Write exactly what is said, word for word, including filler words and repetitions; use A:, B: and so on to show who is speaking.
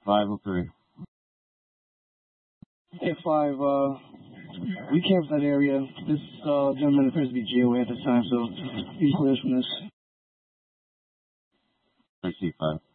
A: five oh three.
B: Hey, five, uh, we camped that area. This, uh, gentleman appears to be G O A at this time, so he's clear from this.
A: I see five.